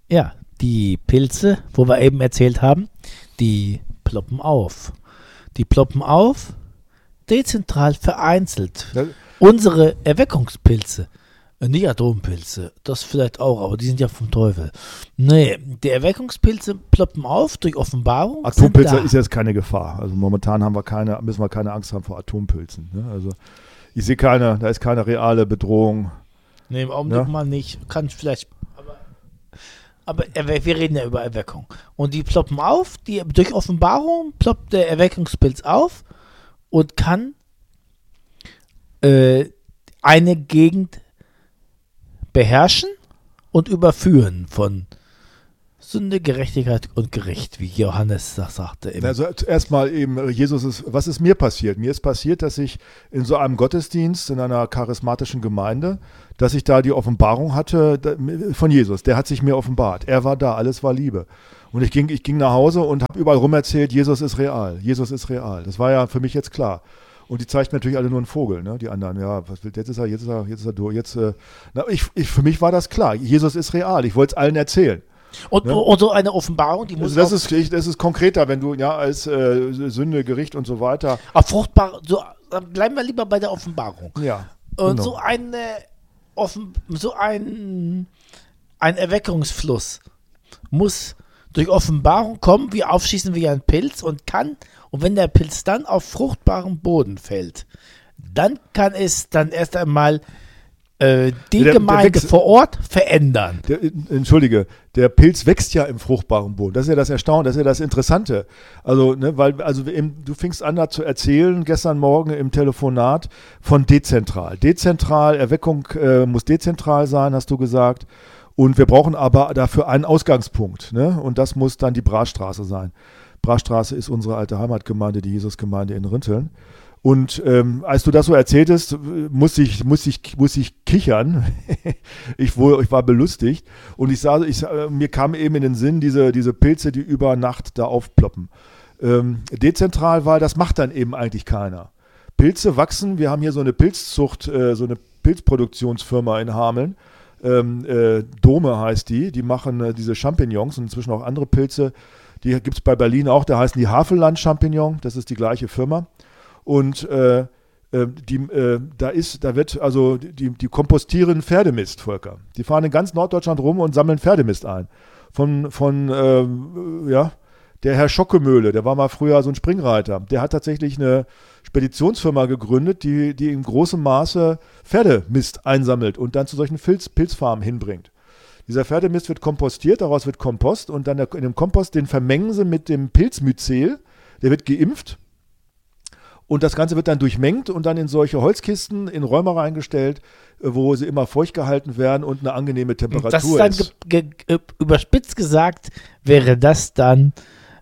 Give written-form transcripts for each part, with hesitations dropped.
Ja, die Pilze, wo wir eben erzählt haben, die ploppen auf. Die ploppen auf, dezentral vereinzelt. Ja. Unsere Erweckungspilze, nicht Atompilze, das vielleicht auch, aber die sind ja vom Teufel. Nee, die Erweckungspilze ploppen auf durch Offenbarung. Atompilze ist jetzt keine Gefahr. Also momentan müssen wir keine Angst haben vor Atompilzen. Ne? Also ich sehe da ist keine reale Bedrohung. Nee, im Augenblick mal nicht. Kann vielleicht, aber wir reden ja über Erweckung. Und die ploppen auf, durch Offenbarung ploppt der Erweckungspilz auf und kann eine Gegend beherrschen und überführen von Sünde, Gerechtigkeit und Gericht, wie Johannes das sagte. Also erstmal eben, was ist mir passiert? Mir ist passiert, dass ich in so einem Gottesdienst, in einer charismatischen Gemeinde, dass ich da die Offenbarung hatte von Jesus. Der hat sich mir offenbart. Er war da, alles war Liebe. Und ich ging nach Hause und habe überall rum erzählt, Jesus ist real, Jesus ist real. Das war ja für mich jetzt klar. Und die zeigten natürlich alle nur einen Vogel, ne? Die anderen, ja, jetzt ist er durch. Für mich war das klar, Jesus ist real, ich wollte es allen erzählen. Und so eine Offenbarung, die muss also das ist konkreter, wenn du als Sünde, Gericht und so weiter. Auf fruchtbar, bleiben wir lieber bei der Offenbarung. Ja. Und genau. ein Erweckungsfluss muss durch Offenbarung kommen, aufschießen wie ein Pilz und wenn der Pilz dann auf fruchtbaren Boden fällt, dann kann es dann erst einmal die Gemeinde vor Ort verändern. Der Pilz wächst ja im fruchtbaren Boden. Das ist ja das Erstaunliche, das ist ja das Interessante. Also, ne, du fingst an, da zu erzählen, gestern Morgen im Telefonat von dezentral. Erweckung muss dezentral sein, hast du gesagt. Und wir brauchen aber dafür einen Ausgangspunkt. Ne? Und das muss dann die Brachstraße sein. Brachstraße ist unsere alte Heimatgemeinde, die Jesusgemeinde in Rinteln. Und als du das so erzähltest, muss ich kichern. Ich war belustigt. Und mir kam eben in den Sinn, diese Pilze, die über Nacht da aufploppen. Dezentral war, das macht dann eben eigentlich keiner. Pilze wachsen, wir haben hier so eine Pilzzucht, so eine Pilzproduktionsfirma in Hameln. Dome heißt die machen diese Champignons und inzwischen auch andere Pilze. Die gibt es bei Berlin auch, da heißen die Havelland-Champignon, das ist die gleiche Firma. Und die kompostieren Pferdemist, Volker. Die fahren in ganz Norddeutschland rum und sammeln Pferdemist ein. Der Herr Schockemöhle, der war mal früher so ein Springreiter. Der hat tatsächlich eine Speditionsfirma gegründet, die in großem Maße Pferdemist einsammelt und dann zu solchen Pilzfarmen hinbringt. Dieser Pferdemist wird kompostiert, daraus wird Kompost und dann in dem Kompost, den vermengen sie mit dem Pilzmycel, der wird geimpft. Und das Ganze wird dann durchmengt und dann in solche Holzkisten in Räume reingestellt, wo sie immer feucht gehalten werden und eine angenehme Temperatur ist. Überspitzt gesagt, wäre das dann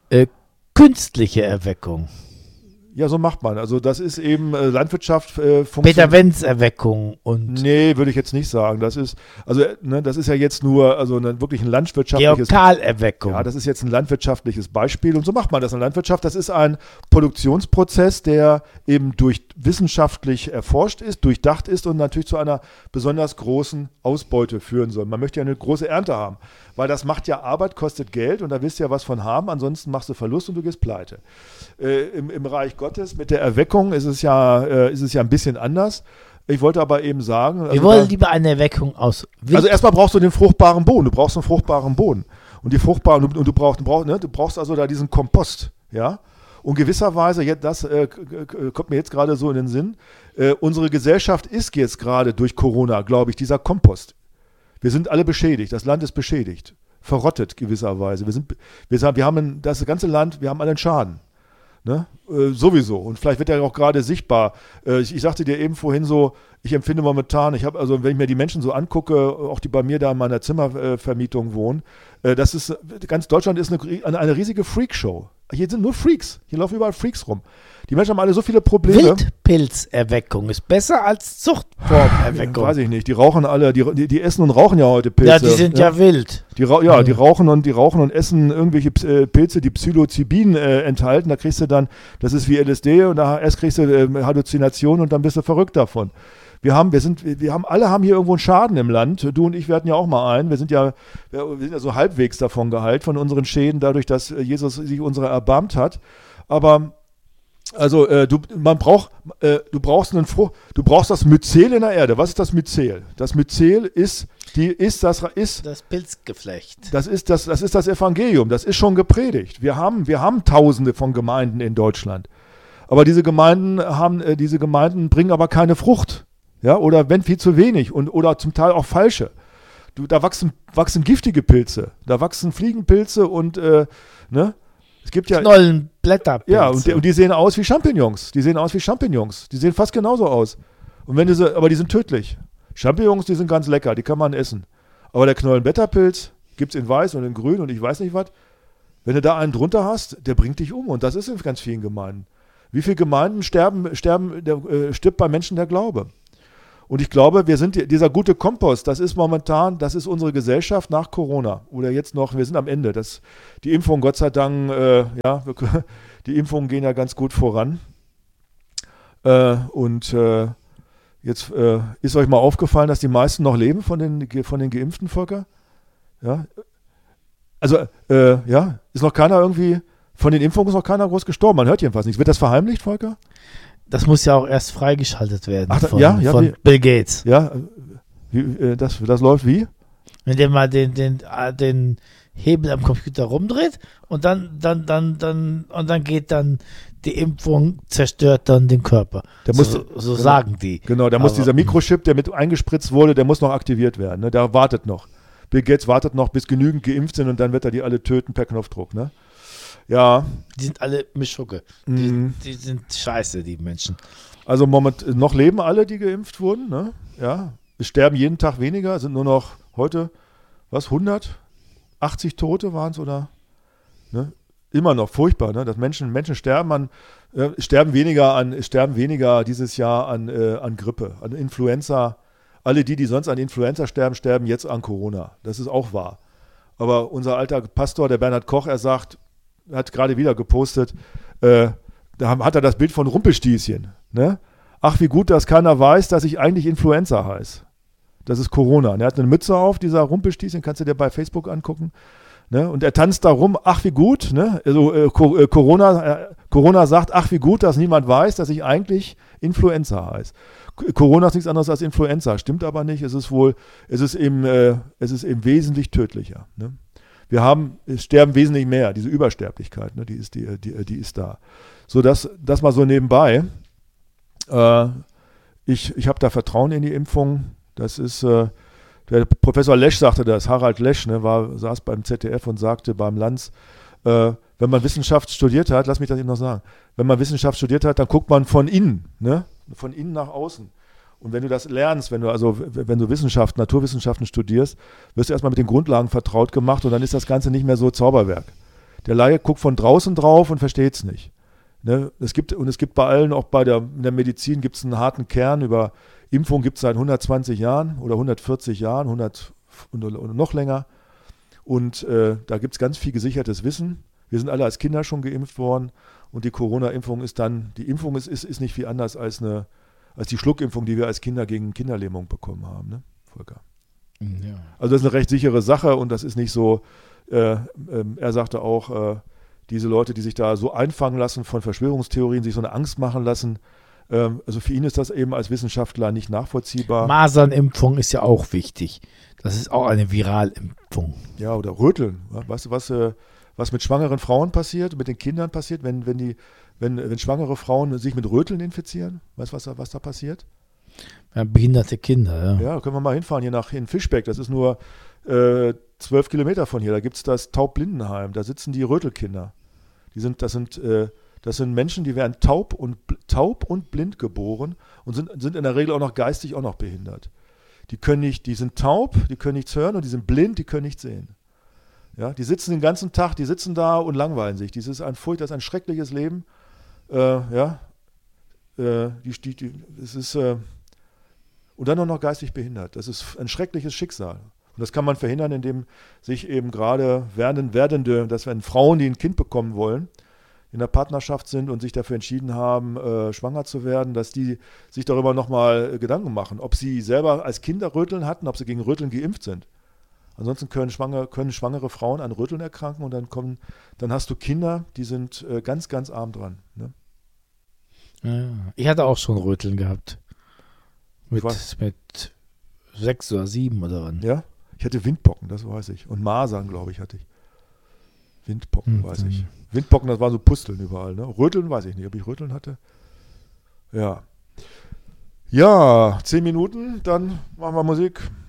künstliche Erweckung. Ja, so macht man. Also das ist eben Landwirtschaft Peter Wenz Erweckung und nee, würde ich jetzt nicht sagen. Das ist ja jetzt nur wirklich ein landwirtschaftliches Geokalerweckung. Ja, das ist jetzt ein landwirtschaftliches Beispiel und so macht man das in der Landwirtschaft. Das ist ein Produktionsprozess, der eben wissenschaftlich erforscht ist, durchdacht ist und natürlich zu einer besonders großen Ausbeute führen soll. Man möchte ja eine große Ernte haben, weil das macht ja Arbeit, kostet Geld und da willst du ja was von haben, ansonsten machst du Verlust und du gehst pleite. Im Reich Gottes mit der Erweckung ist es ja ein bisschen anders. Ich wollte aber eben sagen... Wir wollen lieber eine Erweckung aus Wind. Also erstmal brauchst du den fruchtbaren Boden. Du brauchst einen fruchtbaren Boden. Und du brauchst also da diesen Kompost. Ja? Und gewisserweise, das kommt mir jetzt gerade so in den Sinn, unsere Gesellschaft ist jetzt gerade durch Corona, glaube ich, dieser Kompost. Wir sind alle beschädigt. Das Land ist beschädigt. Verrottet gewisserweise. Wir haben das ganze Land, wir haben alle einen Schaden. Ne? Sowieso. Und vielleicht wird er auch gerade sichtbar. Ich sagte dir eben vorhin so, ich empfinde momentan, wenn ich mir die Menschen so angucke, auch die bei mir da in meiner Zimmervermietung wohnen, ganz Deutschland ist eine riesige Freakshow. Hier sind nur Freaks. Hier laufen überall Freaks rum. Die Menschen haben alle so viele Probleme. Wildpilzerweckung ist besser als Zuchtformerweckung. Weiß ich nicht. Die rauchen alle, die essen und rauchen ja heute Pilze. Ja, die sind ja wild. Die rauchen und essen irgendwelche Pilze, die Psilocybin enthalten. Da kriegst du dann, das ist wie LSD und erst kriegst du Halluzinationen und dann bist du verrückt davon. Alle haben hier irgendwo einen Schaden im Land. Du und ich, wir hatten ja auch mal einen. Wir sind ja so halbwegs davon geheilt, von unseren Schäden, dadurch, dass Jesus sich unserer erbarmt hat. Aber also du brauchst das Myzel in der Erde. Was ist das Myzel? Das Myzel ist das Pilzgeflecht. Das ist das Evangelium. Das ist schon gepredigt. Wir haben Tausende von Gemeinden in Deutschland. Aber diese Gemeinden bringen aber keine Frucht. Ja, oder wenn viel zu wenig oder zum Teil auch falsche. Da wachsen giftige Pilze. Da wachsen Fliegenpilze und ne? Es gibt ja Knollen, Blätterpilze. Ja, und die sehen aus wie Champignons. Die sehen fast genauso aus. Aber die sind tödlich. Champignons, die sind ganz lecker, die kann man essen. Aber der Knollenblätterpilz gibt es in weiß und in grün und ich weiß nicht was. Wenn du da einen drunter hast, der bringt dich um. Und das ist in ganz vielen Gemeinden. Wie viele Gemeinden stirbt bei Menschen der Glaube? Und ich glaube, dieser gute Kompost, das ist unsere Gesellschaft nach Corona. Oder jetzt noch, wir sind am Ende. Die Impfung, Gott sei Dank, die Impfungen gehen ja ganz gut voran. Jetzt ist euch mal aufgefallen, dass die meisten noch leben von den Geimpften, Volker? Ja. Also, ist noch keiner irgendwie, von den Impfungen ist noch keiner groß gestorben. Man hört jedenfalls nichts. Wird das verheimlicht, Volker? Das muss ja auch erst freigeschaltet werden von Bill Gates. Ja, das läuft wie? Wenn der mal den Hebel am Computer rumdreht und dann geht dann die Impfung, zerstört dann den Körper. So sagen die. Genau, muss dieser Mikrochip, der mit eingespritzt wurde, der muss noch aktiviert werden. Ne? Der wartet noch. Bill Gates wartet noch, bis genügend geimpft sind und dann wird er die alle töten per Knopfdruck. Ne? Ja. Die sind alle Mischugge. Die sind scheiße, die Menschen. Also noch leben alle, die geimpft wurden. Ne? Ja. Es sterben jeden Tag weniger, sind nur noch heute, 180 Tote waren es oder? Ne? Immer noch furchtbar, ne? Dass Menschen sterben sterben weniger dieses Jahr an Grippe, an Influenza. Alle die sonst an Influenza sterben jetzt an Corona. Das ist auch wahr. Aber unser alter Pastor, der Bernhard Koch, hat gerade wieder gepostet, da hat er das Bild von Rumpelstilzchen. Ne? Ach, wie gut, dass keiner weiß, dass ich eigentlich Influenza heiße. Das ist Corona. Und er hat eine Mütze auf, dieser Rumpelstilzchen, kannst du dir bei Facebook angucken. Ne? Und er tanzt da rum, ach, wie gut. Ne? Also, Corona sagt, ach, wie gut, dass niemand weiß, dass ich eigentlich Influenza heiße. Corona ist nichts anderes als Influenza, stimmt aber nicht. Es ist eben wesentlich tödlicher. Ne? Es sterben wesentlich mehr, diese Übersterblichkeit, ne, die ist da. So, das mal so nebenbei. Ich habe da Vertrauen in die Impfung. Das ist, der Professor Lesch sagte das, Harald Lesch, ne, saß beim ZDF und sagte beim Lanz, wenn man Wissenschaft studiert hat, lass mich das eben noch sagen, wenn man Wissenschaft studiert hat, dann guckt man von innen, ne, von innen nach außen. Und wenn du das lernst, wenn du Naturwissenschaften studierst, wirst du erstmal mit den Grundlagen vertraut gemacht und dann ist das Ganze nicht mehr so Zauberwerk. Der Laie guckt von draußen drauf und versteht es nicht. Ne? Es gibt bei allen, auch in der Medizin gibt es einen harten Kern. Über Impfung gibt es seit 120 Jahren oder 140 Jahren, 100 und noch länger. Und da gibt es ganz viel gesichertes Wissen. Wir sind alle als Kinder schon geimpft worden und die Corona-Impfung ist nicht viel anders als die Schluckimpfung, die wir als Kinder gegen Kinderlähmung bekommen haben, ne, Volker? Ja. Also das ist eine recht sichere Sache und das ist nicht so, er sagte auch, diese Leute, die sich da so einfangen lassen von Verschwörungstheorien, sich so eine Angst machen lassen, also für ihn ist das eben als Wissenschaftler nicht nachvollziehbar. Masernimpfung ist ja auch wichtig. Das ist auch eine Viralimpfung. Ja, oder Röteln. Weißt du, was mit schwangeren Frauen passiert, mit den Kindern passiert, wenn schwangere Frauen sich mit Röteln infizieren? Weißt du, was da passiert? Ja, behinderte Kinder, ja. Ja, da können wir mal hinfahren, in Fischbeck. Das ist nur 12 Kilometer von hier. Da gibt es das Taubblindenheim. Da sitzen die Rötelkinder. Das sind Menschen, die werden taub und blind geboren und sind in der Regel auch noch geistig auch noch behindert. Die sind taub, die können nichts hören und die sind blind, die können nichts sehen. Ja, die sitzen den ganzen Tag, die sitzen da und langweilen sich. Das ist ein schreckliches Leben. Und dann auch noch geistig behindert. Das ist ein schreckliches Schicksal. Und das kann man verhindern, indem sich eben gerade dass wenn Frauen, die ein Kind bekommen wollen, in der Partnerschaft sind und sich dafür entschieden haben, schwanger zu werden, dass die sich darüber nochmal Gedanken machen, ob sie selber als Kinder Röteln hatten, ob sie gegen Röteln geimpft sind. Ansonsten können schwangere Frauen an Röteln erkranken und dann hast du Kinder, die sind ganz, ganz arm dran. Ne? Ja, ich hatte auch schon Röteln gehabt. Mit 6 oder 7 oder wann. Ja, ich hatte Windpocken, das weiß ich. Und Masern, glaube ich, hatte ich. Windpocken, weiß ich. Windpocken, das waren so Pusteln überall. Ne? Röteln weiß ich nicht, ob ich Röteln hatte. Ja. Ja, 10 Minuten, dann machen wir Musik.